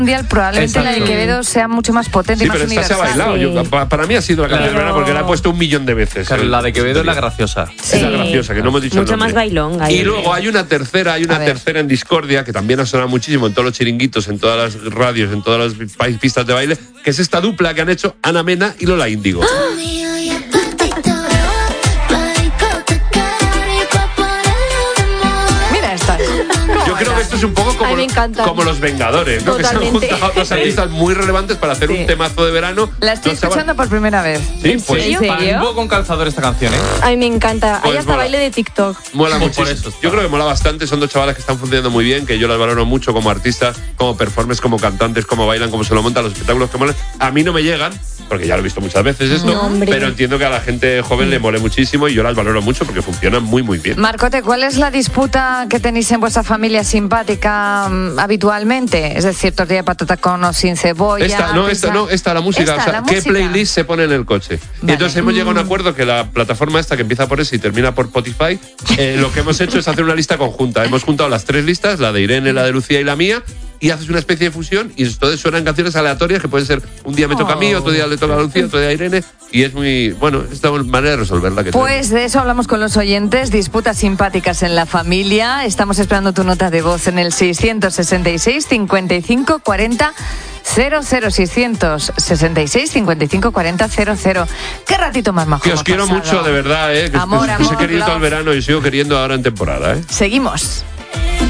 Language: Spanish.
mundial, probablemente la de Quevedo sea mucho más potente y más universal. Sí, pero esta se ha bailado. Para mí ha sido la canción del verano porque la he puesto 1.000.000 de veces. Claro, la de Quevedo es la graciosa. Sí. Es la graciosa, que no hemos dicho mucho más bailonga. Y luego hay una tercera en Discordia, que también ha sonado muchísimo en todos los chiringuitos, en todas las radios, en todas las pistas de baile, que es esta dupla que han hecho Ana Mena y Lola Índigo. Yo creo que esto es un poco como los Vengadores, ¿no? Que se han juntado a dos artistas muy relevantes para hacer un temazo de verano. La estoy escuchando por primera vez. Sí, pues ¿En serio? Un poco con calzador esta canción, ¿eh? A mí me encanta. Pues Hay hasta baile de TikTok. Mola muchísimo. Yo creo que mola bastante. Son dos chavales que están funcionando muy bien, que yo las valoro mucho como artistas, como performers, como cantantes, como bailan, como se lo montan, los espectáculos que molan. A mí no me llegan, porque ya lo he visto muchas veces esto, pero entiendo que a la gente joven le mole muchísimo y yo las valoro mucho porque funcionan muy, muy bien. Marcote, ¿cuál es la disputa que tenéis en vuestra familia simpática habitualmente? Es decir, tortilla de patata con o sin cebolla. Esta la música. ¿Qué playlist se pone en el coche? Vale. Y entonces hemos llegado a un acuerdo que la plataforma esta, que empieza por S y termina por Spotify, lo que hemos hecho es hacer una lista conjunta. Hemos juntado las tres listas, la de Irene, la de Lucía y la mía, y haces una especie de fusión y entonces suenan canciones aleatorias que pueden ser un día me toca a mí, otro día le toca a Lucía, otro día a Irene, y es muy, bueno, es una manera de resolverla. Pues de eso hablamos con los oyentes, disputas simpáticas en la familia. Estamos esperando tu nota de voz en el 666 55 40 00, 666 55 40 00. Qué ratito más majo. Que os quiero mucho, de verdad, que os he querido todo el verano y sigo queriendo ahora en temporada. Seguimos.